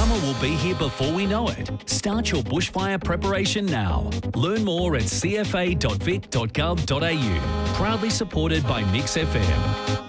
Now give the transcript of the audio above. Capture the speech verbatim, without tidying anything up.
Summer will be here before we know it. Start your bushfire preparation now. Learn more at c f a dot vic dot gov dot a u. Proudly supported by Mix F M.